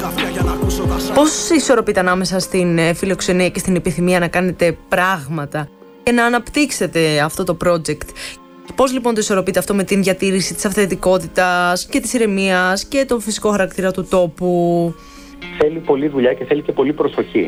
Πώς ισορροπείτε ανάμεσα στην φιλοξενία και στην επιθυμία να κάνετε πράγματα και να αναπτύξετε αυτό το project? Πώς λοιπόν το ισορροπείτε αυτό με την διατήρηση της αυθεντικότητας και της ηρεμίας και τον φυσικό χαρακτήρα του τόπου? Θέλει πολλή δουλειά και θέλει και πολύ προσοχή.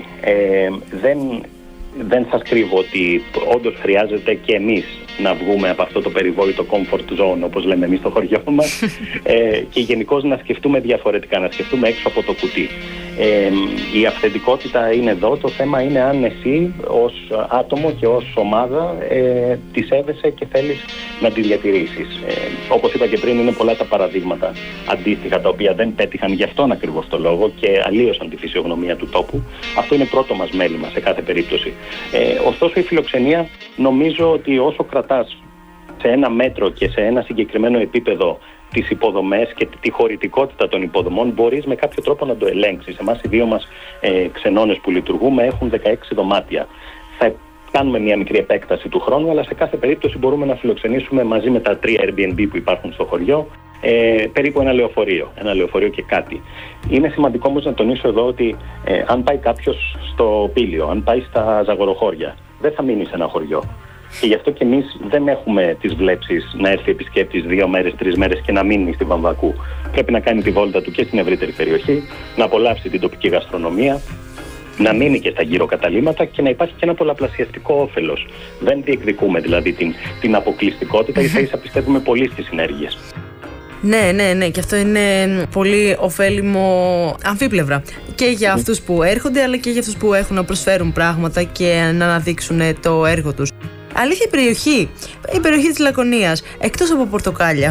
Δεν σας κρύβω ότι όντως χρειάζεται και εμείς να βγούμε από αυτό το περιβόητο comfort zone, όπως λέμε εμείς στο χωριό μας, και γενικώς να σκεφτούμε διαφορετικά, να σκεφτούμε έξω από το κουτί. Η αυθεντικότητα είναι εδώ, το θέμα είναι αν εσύ ως άτομο και ως ομάδα τη σέβεσαι και θέλεις να τη διατηρήσεις. Όπως είπα και πριν, είναι πολλά τα παραδείγματα αντίστοιχα τα οποία δεν πέτυχαν γι' αυτόν ακριβώς το λόγο και αλλίωσαν τη φυσιογνωμία του τόπου. Αυτό είναι πρώτο μας μέλημα σε κάθε περίπτωση. Ωστόσο η φιλοξενία, νομίζω ότι όσο κρατάς σε ένα μέτρο και σε ένα συγκεκριμένο επίπεδο τις υποδομές και τη χωρητικότητα των υποδομών, μπορείς με κάποιο τρόπο να το ελέγξεις. Εμάς οι δύο μας ξενώνες που λειτουργούμε έχουν 16 δωμάτια. Θα κάνουμε μια μικρή επέκταση του χρόνου, αλλά σε κάθε περίπτωση μπορούμε να φιλοξενήσουμε μαζί με τα 3 Airbnb που υπάρχουν στο χωριό περίπου ένα λεωφορείο και κάτι. Είναι σημαντικό όμως να τονίσω εδώ ότι αν πάει κάποιος στο Πήλιο, αν πάει στα Ζαγοροχώρια, δεν θα μείνει σε ένα χωριό. Και γι' αυτό και εμείς δεν έχουμε τις βλέψεις να έρθει επισκέπτης 2 μέρες, 3 μέρες και να μείνει στη Βαμβακού. Πρέπει να κάνει τη βόλτα του και στην ευρύτερη περιοχή, να απολαύσει την τοπική γαστρονομία, να μείνει και στα γύρω καταλύματα και να υπάρχει και ένα πολλαπλασιαστικό όφελος. Δεν διεκδικούμε δηλαδή την αποκλειστικότητα, ίσα-ίσα πιστεύουμε πολύ στις συνέργειες. Ναι, και αυτό είναι πολύ ωφέλιμο αμφίπλευρα και για αυτούς που έρχονται, αλλά και για αυτούς που έχουν να προσφέρουν πράγματα και να αναδείξουν το έργο τους. Αλήθεια, η περιοχή της Λακωνίας, εκτός από πορτοκάλια,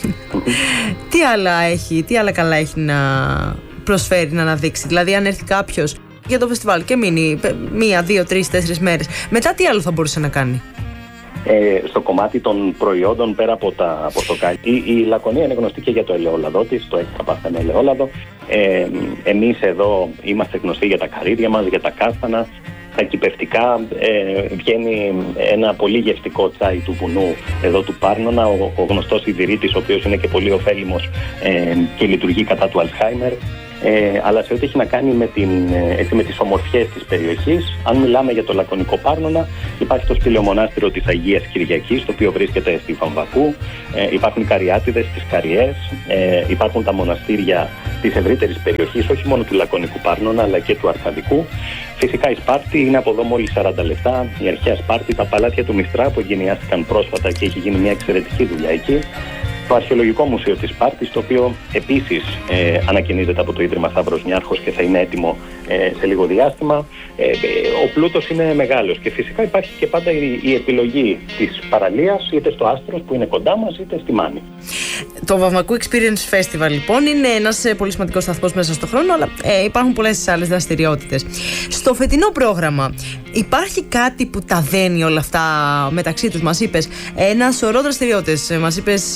τι άλλα καλά έχει να προσφέρει, να αναδείξει? Δηλαδή, αν έρθει κάποιος για το φεστιβάλ και μείνει 1, 2, 3, 4 μέρες, μετά τι άλλο θα μπορούσε να κάνει? Στο κομμάτι των προϊόντων, πέρα από τα πορτοκάλια, η Λακωνία είναι γνωστή και για το ελαιόλαδο της, το έξτρα πάστα με ελαιόλαδο. Εμείς εδώ είμαστε γνωστοί για τα καρύδια μας, για τα κάστανα. Τα κυπευτικά, βγαίνει ένα πολύ γευστικό τσάι του βουνού εδώ του Πάρνονα, ο γνωστός ιδρυτής, ο οποίος είναι και πολύ ωφέλιμος και λειτουργεί κατά του Αλτσχάιμερ. Αλλά σε ό,τι έχει να κάνει με τις ομορφιές της περιοχής, αν μιλάμε για το Λακωνικό Πάρνονα, υπάρχει το σπηλαιομονάστηρο της Αγίας Κυριακής, το οποίο βρίσκεται στη Βαμβακού, υπάρχουν οι Καριάτιδες, τις Καριές, υπάρχουν τα μοναστήρια της ευρύτερης περιοχής, όχι μόνο του Λακωνικού Πάρνονα, αλλά και του Αρκαδικού. Φυσικά η Σπάρτη είναι από εδώ μόλις 40 λεπτά, η αρχαία Σπάρτη, τα παλάτια του Μυστρά που εγκαινιάστηκαν πρόσφατα και έχει γίνει μια εξαιρετική δουλειά εκεί. Το Αρχαιολογικό Μουσείο της Σπάρτης, το οποίο επίσης ανακαινίζεται από το Ίδρυμα Σταύρος Νιάρχος και θα είναι έτοιμο σε λίγο διάστημα. Ο πλούτος είναι μεγάλος και φυσικά υπάρχει και πάντα η επιλογή της παραλίας, είτε στο Άστρος που είναι κοντά μας, είτε στη Μάνη. Το Βαμβακού Experience Festival λοιπόν είναι ένας πολύ σημαντικός σταθμός μέσα στον χρόνο, αλλά υπάρχουν πολλές άλλες δραστηριότητες. Στο φετινό πρόγραμμα υπάρχει κάτι που τα δένει όλα αυτά μεταξύ τους? Μας είπες ένα σωρό δραστηριότητες, μας είπες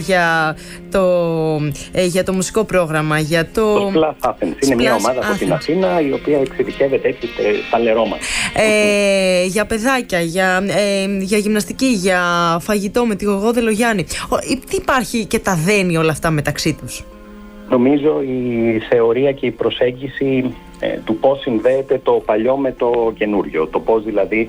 για το μουσικό πρόγραμμα, για το Splash Athens. Είναι μια ομάδα από την Αθήνα η οποία εξειδικεύεται έτσι στα λερώματα. Για παιδάκια, για γυμναστική, για φαγητό με τη Γογό Δελογιάννη. Τι υπάρχει και τα δένει όλα αυτά μεταξύ τους? Νομίζω η θεωρία και η προσέγγιση του πώς συνδέεται το παλιό με το καινούριο. Το πώς δηλαδή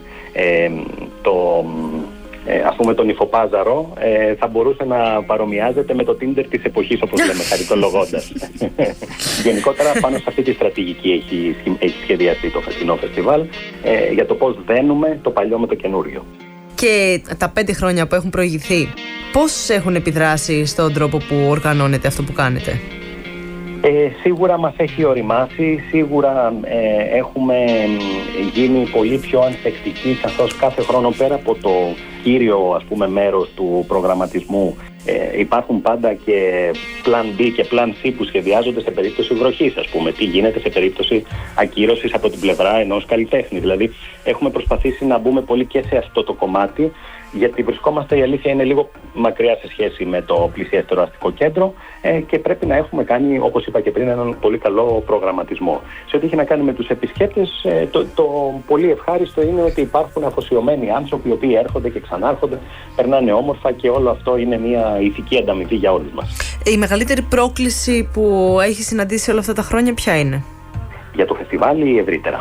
ας πούμε τον Υφοπάζαρο θα μπορούσε να παρομοιάζεται με το Tinder της εποχής, όπως λέμε, χαριτολογώντας. Γενικότερα πάνω σε αυτή τη στρατηγική έχει σχεδιαστεί το φετινό φεστιβάλ, για το πώς δένουμε το παλιό με το καινούριο. Και τα 5 χρόνια που έχουν προηγηθεί, πώς έχουν επιδράσει στον τρόπο που οργανώνετε αυτό που κάνετε? Σίγουρα μας έχει οριμάσει, σίγουρα έχουμε γίνει πολύ πιο ανθεκτικοί, καθώς κάθε χρόνο πέρα από το κύριο ας πούμε μέρος του προγραμματισμού υπάρχουν πάντα και plan B και plan C που σχεδιάζονται σε περίπτωση βροχής, ας πούμε. Τι γίνεται σε περίπτωση ακύρωσης από την πλευρά ενός καλλιτέχνη. Δηλαδή έχουμε προσπαθήσει να μπούμε πολύ και σε αυτό το κομμάτι γιατί βρισκόμαστε, η αλήθεια είναι, λίγο μακριά σε σχέση με το πλησιέστερο αστικό κέντρο και πρέπει να έχουμε κάνει, όπως είπα και πριν, έναν πολύ καλό προγραμματισμό. Σε ό,τι έχει να κάνει με τους επισκέπτες, το πολύ ευχάριστο είναι ότι υπάρχουν αφοσιωμένοι άνθρωποι οι οποίοι έρχονται και ξανάρχονται, περνάνε όμορφα και όλο αυτό είναι μια ηθική ανταμοιβή για όλους μας. Η μεγαλύτερη πρόκληση που έχει συναντήσει όλα αυτά τα χρόνια ποια είναι? Για το φεστιβάλ ή ευρύτερα?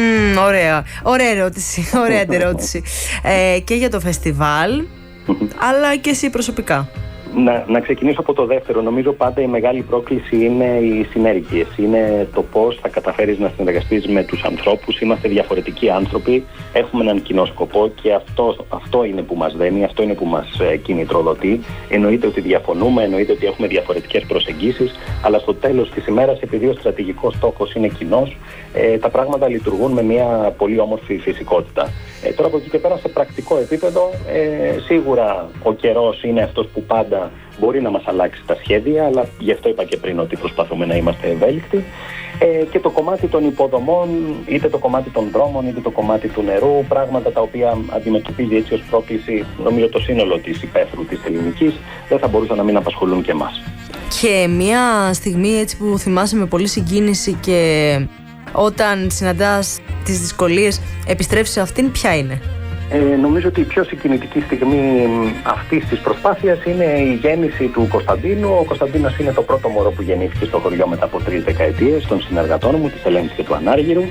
Ωραία ερώτηση. Ωραία ερώτηση. Και για το φεστιβάλ, αλλά και εσύ προσωπικά. Να ξεκινήσω από το δεύτερο. Νομίζω πάντα η μεγάλη πρόκληση είναι οι συνέργειες. Είναι το πώς θα καταφέρεις να συνεργαστείς με τους ανθρώπους. Είμαστε διαφορετικοί άνθρωποι, έχουμε έναν κοινό σκοπό και αυτό είναι που μας δένει, αυτό είναι που μας κινητροδοτεί. Εννοείται ότι διαφωνούμε, εννοείται ότι έχουμε διαφορετικές προσεγγίσεις, αλλά στο τέλος της ημέρας, επειδή ο στρατηγικός στόχος είναι κοινός, τα πράγματα λειτουργούν με μια πολύ όμορφη φυσικότητα. Τώρα από εκεί και πέρα, σε πρακτικό επίπεδο, σίγουρα ο καιρός είναι αυτός που πάντα μπορεί να μας αλλάξει τα σχέδια, αλλά γι' αυτό είπα και πριν ότι προσπαθούμε να είμαστε ευέλικτοι. Και το κομμάτι των υποδομών, είτε το κομμάτι των δρόμων, είτε το κομμάτι του νερού, πράγματα τα οποία αντιμετωπίζει έτσι ως πρόκληση, νομίζω, το σύνολο της υπαίθρου της ελληνικής, δεν θα μπορούσαν να μην απασχολούν και εμάς. Και μια στιγμή έτσι που θυμάσαι με πολύ συγκίνηση και όταν συναντάς τις δυσκολίες επιστρέφεις σε αυτήν, ποια είναι? Νομίζω ότι η πιο συγκινητική στιγμή αυτής της προσπάθειας είναι η γέννηση του Κωνσταντίνου. Ο Κωνσταντίνος είναι το πρώτο μωρό που γεννήθηκε στο χωριό μετά από 3 δεκαετίες των συνεργατών μου, της Ελένης και του Ανάργυρου,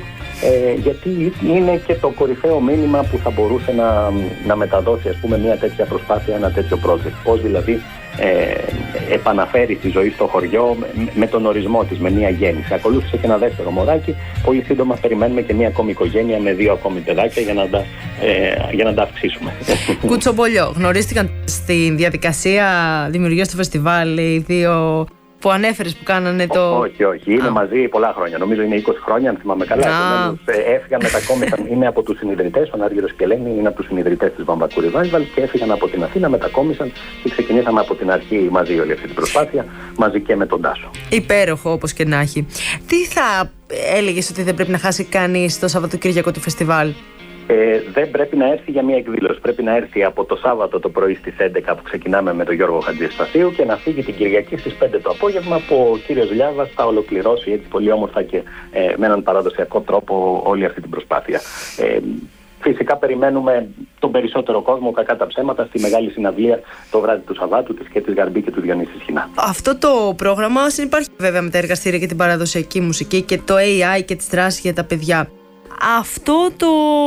γιατί είναι και το κορυφαίο μήνυμα που θα μπορούσε να μεταδώσει, ας πούμε, μια τέτοια προσπάθεια, ένα τέτοιο project. Πώς δηλαδή επαναφέρει τη ζωή στο χωριό με τον ορισμό της, με μια γέννηση. Ακολούθησε και ένα δεύτερο μωράκι. Πολύ σύντομα περιμένουμε και μια ακόμη οικογένεια με 2 ακόμη παιδάκια για να τα αυξήσουμε. Κουτσομπολιό, γνωρίστηκαν στη διαδικασία δημιουργίας του φεστιβάλ οι δύο που ανέφερες που κάνανε το... Όχι. Είναι μαζί πολλά χρόνια. Νομίζω είναι 20 χρόνια, αν θυμάμαι καλά. Έφυγαν, μετακόμισαν. Είναι από τους συνιδρυτές, ο Ανάργυρος και η Ελένη είναι από τους συνιδρυτές της Βαμβακού Revival και έφυγαν από την Αθήνα, μετακόμισαν και ξεκινήσαμε από την αρχή μαζί όλη αυτή την προσπάθεια, μαζί και με τον Τάσο. Υπέροχο, όπως και να έχει. Τι θα έλεγες ότι δεν πρέπει να χάσει κανείς το Σαββατοκύριακο του φεστιβάλ? Δεν πρέπει να έρθει για μια εκδήλωση. Πρέπει να έρθει από το Σάββατο το πρωί στις 11 που ξεκινάμε με τον Γιώργο Χατζηστασίου και να φύγει την Κυριακή στις 5 το απόγευμα που ο κύριος Λιάβας θα ολοκληρώσει έτσι πολύ όμορφα και με έναν παραδοσιακό τρόπο όλη αυτή την προσπάθεια. Φυσικά περιμένουμε τον περισσότερο κόσμο, κακά τα ψέματα, στη μεγάλη συναυλία το βράδυ του Σαββάτου και της Γαρμπή και του Διονύση Σχοινά. Αυτό το πρόγραμμα συνυπάρχει βέβαια με τα εργαστήρια και την παραδοσιακή μουσική και το AI και τις δράσεις για τα παιδιά. Αυτό το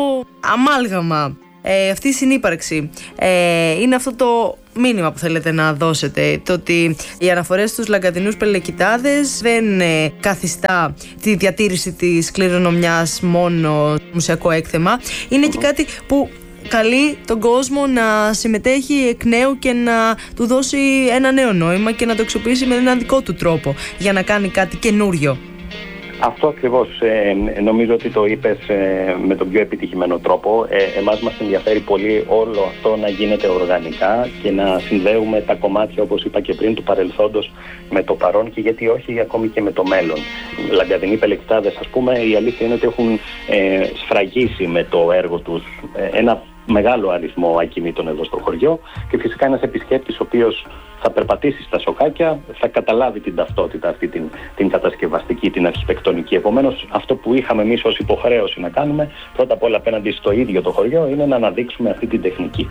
αμάλγαμα, αυτή η συνύπαρξη, είναι αυτό το μήνυμα που θέλετε να δώσετε? Το ότι οι αναφορές στους λαγκαδινούς πελεκητάδες δεν καθιστά τη διατήρηση της κληρονομιάς μόνο μουσιακό έκθεμα. Είναι και κάτι που καλεί τον κόσμο να συμμετέχει εκ νέου και να του δώσει ένα νέο νόημα και να το αξιοποιήσει με έναν δικό του τρόπο για να κάνει κάτι καινούριο. Αυτό ακριβώς. Νομίζω ότι το είπες με τον πιο επιτυχημένο τρόπο. Εμάς μας ενδιαφέρει πολύ όλο αυτό να γίνεται οργανικά και να συνδέουμε τα κομμάτια, όπως είπα και πριν, του παρελθόντος με το παρόν και γιατί όχι ακόμη και με το μέλλον. Λαγκαδινοί πελεκτάδες, ας πούμε, η αλήθεια είναι ότι έχουν σφραγίσει με το έργο τους ένα μεγάλο αριθμό ακινήτων εδώ στο χωριό και φυσικά ένας επισκέπτης ο οποίος θα περπατήσει στα σοκάκια θα καταλάβει την ταυτότητα αυτή, την κατασκευαστική, την αρχιτεκτονική. Επομένως, αυτό που είχαμε εμείς ως υποχρέωση να κάνουμε πρώτα απ' όλα απέναντι στο ίδιο το χωριό είναι να αναδείξουμε αυτή την τεχνική.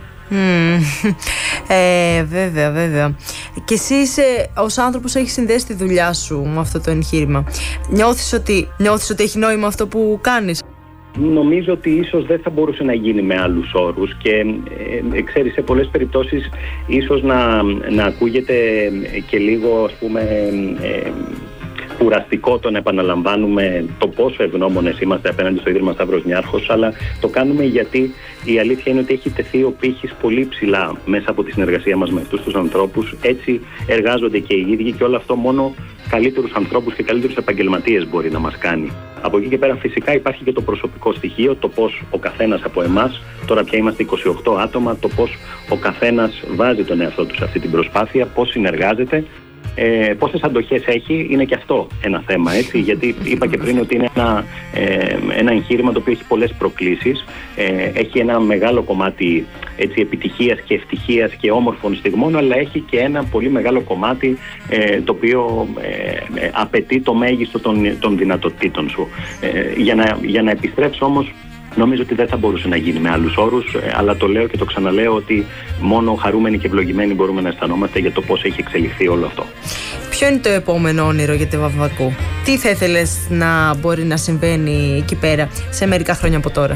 Βέβαια. Και εσύ ως άνθρωπος έχεις συνδέσει τη δουλειά σου με αυτό το εγχείρημα. Νιώθεις ότι έχει νόημα αυτό που κάνεις? Νομίζω ότι ίσως δεν θα μπορούσε να γίνει με άλλους όρους και ξέρεις, σε πολλές περιπτώσεις ίσως να ακούγεται και λίγο, ας πούμε, κουραστικό το να επαναλαμβάνουμε το πόσο ευγνώμονες είμαστε απέναντι στο Ίδρυμα Σταύρος Νιάρχος, αλλά το κάνουμε γιατί η αλήθεια είναι ότι έχει τεθεί ο πύχης πολύ ψηλά μέσα από τη συνεργασία μας με αυτούς τους ανθρώπους. Έτσι εργάζονται και οι ίδιοι και όλο αυτό μόνο καλύτερους ανθρώπους και καλύτερους επαγγελματίες μπορεί να μας κάνει. Από εκεί και πέρα φυσικά υπάρχει και το προσωπικό στοιχείο, το πώς ο καθένας από εμάς, τώρα πια είμαστε 28 άτομα, το πώς ο καθένας βάζει τον εαυτό του σε αυτή την προσπάθεια, πώς συνεργάζεται Πόσες αντοχές έχει, είναι και αυτό ένα θέμα, έτσι, γιατί είπα και πριν ότι είναι ένα εγχείρημα το οποίο έχει πολλές προκλήσεις, έχει ένα μεγάλο κομμάτι, έτσι, επιτυχίας και ευτυχίας και όμορφων στιγμών, αλλά έχει και ένα πολύ μεγάλο κομμάτι το οποίο απαιτεί το μέγιστο των δυνατοτήτων σου. Για να επιστρέψω όμως, νομίζω ότι δεν θα μπορούσε να γίνει με άλλους όρους, αλλά το λέω και το ξαναλέω ότι μόνο χαρούμενοι και ευλογημένοι μπορούμε να αισθανόμαστε για το πώς έχει εξελιχθεί όλο αυτό. Ποιο είναι το επόμενο όνειρο για τη Βαμβακού? Τι θα ήθελες να μπορεί να συμβαίνει εκεί πέρα σε μερικά χρόνια από τώρα?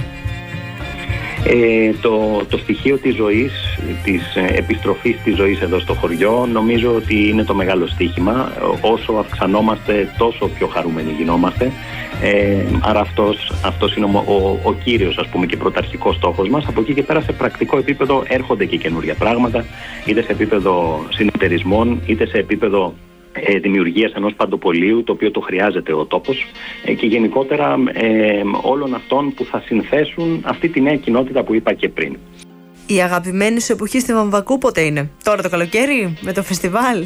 Το στοιχείο της ζωής, της επιστροφής της ζωής εδώ στο χωριό, νομίζω ότι είναι το μεγάλο στοίχημα. Όσο αυξανόμαστε, τόσο πιο χαρούμενοι γινόμαστε. Άρα αυτός είναι ο κύριος, ας πούμε, και πρωταρχικός στόχος μας. Από εκεί και πέρα, σε πρακτικό επίπεδο έρχονται και καινούργια πράγματα, είτε σε επίπεδο συνεταιρισμών, είτε σε επίπεδο δημιουργίας ενός παντοπολίου, το οποίο το χρειάζεται ο τόπος, και γενικότερα όλων αυτών που θα συνθέσουν αυτή τη νέα κοινότητα που είπα και πριν. Η αγαπημένη σου εποχή στη Βαμβακού πότε είναι? Τώρα το καλοκαίρι με το φεστιβάλ?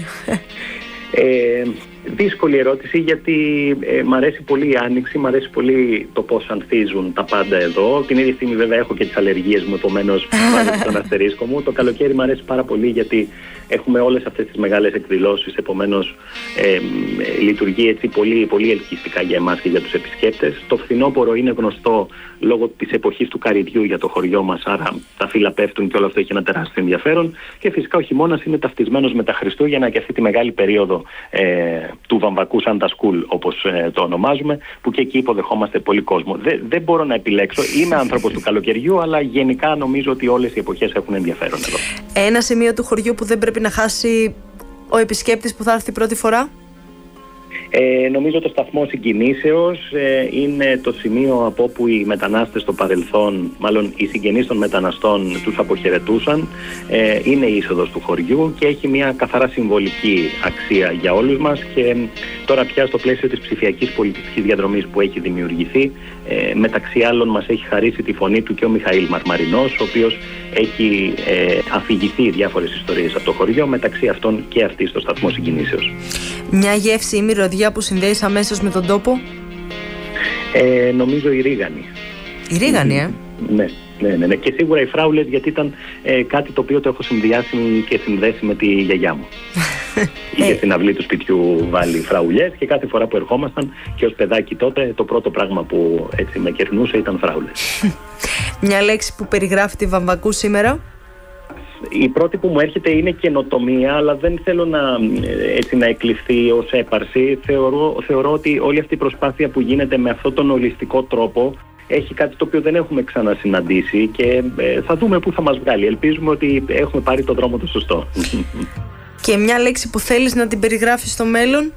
Δύσκολη ερώτηση, γιατί μ' αρέσει πολύ η άνοιξη, μ' αρέσει πολύ το πώς ανθίζουν τα πάντα εδώ. Την ίδια στιγμή βέβαια έχω και τις αλλεργίες μου, επομένως βάζω τον αστερίσκο μου. Το καλοκαίρι μ' αρέσει πάρα πολύ, γιατί έχουμε όλες αυτές τις μεγάλες εκδηλώσεις, επομένως λειτουργεί έτσι πολύ, πολύ ελκυστικά για εμάς και για τους επισκέπτες. Το φθινόπωρο είναι γνωστό λόγω της εποχής του καρυδιού για το χωριό μας, άρα τα φύλλα πέφτουν και όλο αυτό έχει ένα τεράστιο ενδιαφέρον. Και φυσικά ο χειμώνας είναι ταυτισμένος με τα Χριστούγεννα και αυτή τη μεγάλη περίοδο του Βαμβακού Santa School, όπως το ονομάζουμε, που και εκεί υποδεχόμαστε πολύ κόσμο. Δεν μπορώ να επιλέξω, είμαι άνθρωπος του καλοκαιριού, αλλά γενικά νομίζω ότι όλες οι εποχές έχουν ενδιαφέρον εδώ. Ένα σημείο του χωριού που δεν πρέπει να χάσει ο επισκέπτης που θα έρθει πρώτη φορά? Νομίζω το σταθμό συγκινήσεως είναι το σημείο από όπου οι μετανάστες στο παρελθόν, μάλλον οι συγγενείς των μεταναστών, τους αποχαιρετούσαν. Είναι η είσοδος του χωριού και έχει μια καθαρά συμβολική αξία για όλους μας, και τώρα πια στο πλαίσιο της ψηφιακής πολιτιστικής διαδρομής που έχει δημιουργηθεί, μεταξύ άλλων μας έχει χαρίσει τη φωνή του και ο Μιχαήλ Μαρμαρινός, ο οποίος έχει αφηγηθεί διάφορες ιστορίες από το χωριό, μεταξύ αυτών και αυτή στο σταθμό συγκινήσεως. Μια γεύση ή μυρωδιά που συνδέει αμέσως με τον τόπο? Νομίζω η ρίγανη. Η ρίγανη, Ναι. Και σίγουρα οι φράουλες, γιατί ήταν κάτι το οποίο το έχω συνδυάσει και συνδέσει με τη γιαγιά μου. Είχε στην αυλή του σπιτιού βάλει φραουλιές και κάθε φορά που ερχόμασταν, και ως παιδάκι τότε, το πρώτο πράγμα που έτσι με κερνούσε ήταν φράουλες. Μια λέξη που περιγράφει τη Βαμβακού σήμερα? Η πρώτη που μου έρχεται είναι καινοτομία, αλλά δεν θέλω να εκλειφθεί ως έπαρση. Θεωρώ ότι όλη αυτή η προσπάθεια που γίνεται με αυτόν τον ολιστικό τρόπο έχει κάτι το οποίο δεν έχουμε ξανασυναντήσει, και θα δούμε πού θα μας βγάλει. Ελπίζουμε ότι έχουμε πάρει το δρόμο το σωστό. Και μια λέξη που θέλεις να την περιγράφεις στο μέλλον?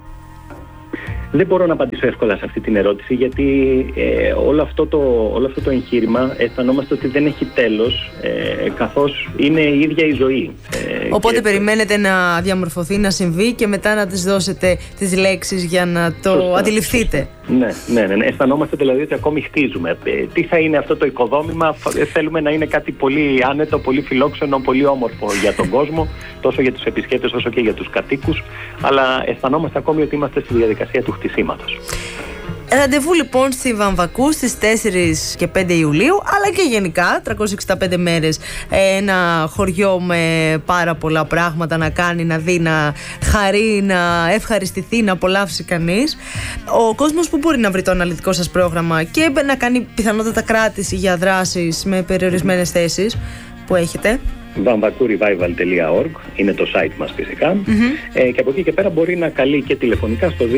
Δεν μπορώ να απαντήσω εύκολα σε αυτή την ερώτηση, γιατί όλο αυτό το εγχείρημα αισθανόμαστε ότι δεν έχει τέλος, καθώς είναι η ίδια η ζωή. Οπότε περιμένετε να διαμορφωθεί, να συμβεί, και μετά να τις δώσετε τις λέξεις για να το αντιληφθείτε. Ναι. Αισθανόμαστε δηλαδή ότι ακόμη χτίζουμε. Τι θα είναι αυτό το οικοδόμημα? Θέλουμε να είναι κάτι πολύ άνετο, πολύ φιλόξενο, πολύ όμορφο για τον κόσμο, τόσο για τους επισκέπτες όσο και για τους κατοίκους, αλλά αισθανόμαστε ακόμη ότι είμαστε στη διαδικασία του χτισήματος. Ραντεβού λοιπόν στη Βαμβακού στις 4 και 5 Ιουλίου, αλλά και γενικά 365 μέρες, ένα χωριό με πάρα πολλά πράγματα να κάνει, να δει, να χαρεί, να ευχαριστηθεί, να απολαύσει κανείς. Ο κόσμος που μπορεί να βρει το αναλυτικό σας πρόγραμμα και να κάνει πιθανότατα κράτηση για δράσεις με περιορισμένες θέσεις που έχετε? vamvakurevival.org είναι το site μας φυσικά, και από εκεί και πέρα μπορεί να καλεί και τηλεφωνικά στο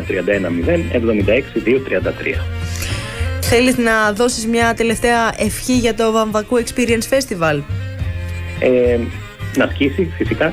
27310 76233. Θέλεις να δώσεις μια τελευταία ευχή για το Βαμβακού Experience Festival? Να σκίσει φυσικά.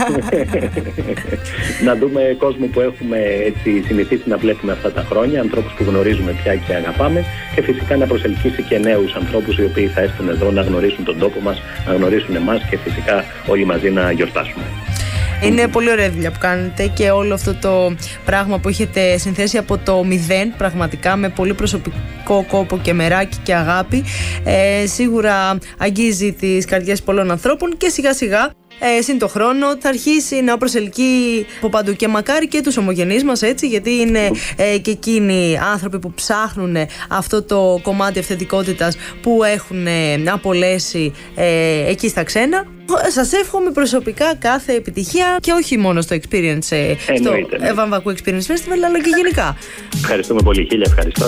Να δούμε κόσμο που έχουμε έτσι συνηθίσει να βλέπουμε αυτά τα χρόνια, ανθρώπους που γνωρίζουμε πια και αγαπάμε, και φυσικά να προσελκύσει και νέους ανθρώπους οι οποίοι θα έρθουν εδώ να γνωρίσουν τον τόπο μας, να γνωρίσουν εμάς, και φυσικά όλοι μαζί να γιορτάσουμε. Είναι πολύ ωραία δουλειά που κάνετε, και όλο αυτό το πράγμα που έχετε συνθέσει από το μηδέν, πραγματικά με πολύ προσωπικό κόπο και μεράκι και αγάπη, σίγουρα αγγίζει τις καρδιές πολλών ανθρώπων, και σιγά σιγά Συν το χρόνο θα αρχίσει να προσελκύει από παντού και μακάρι και τους ομογενείς μας, έτσι, γιατί είναι και εκείνοι άνθρωποι που ψάχνουν αυτό το κομμάτι αυθεντικότητας που έχουν απολέσει εκεί στα ξένα. Σας εύχομαι προσωπικά κάθε επιτυχία και όχι μόνο στο Experience, στο Βαμβακού Experience Festival, αλλά και γενικά. Ευχαριστούμε πολύ, χίλια ευχαριστώ.